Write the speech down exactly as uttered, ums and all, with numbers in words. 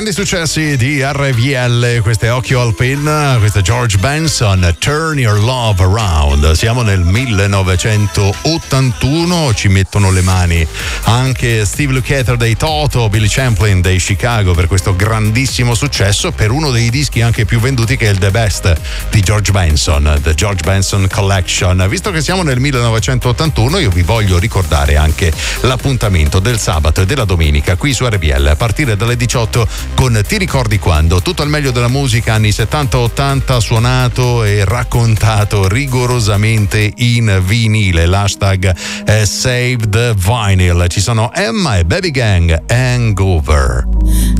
grandi successi di R V L, questo è Occhio al Pin, questo è George Benson, Turn Your Love Around. Siamo nel millenovecentottantuno, ci mettono le mani anche Steve Lukather dei Toto, Billy Champlin dei Chicago per questo grandissimo successo, per uno dei dischi anche più venduti che è il The Best di George Benson, The George Benson Collection. Visto che siamo nel millenovecentottantuno, io vi voglio ricordare anche l'appuntamento del sabato e della domenica qui su R V L a partire dalle diciotto con Ti ricordi quando? Tutto il meglio della musica anni settanta ottanta suonato e raccontato rigorosamente in vinile. L'hashtag è Save the Vinyl. Ci sono Emma e Baby Gang, Hangover.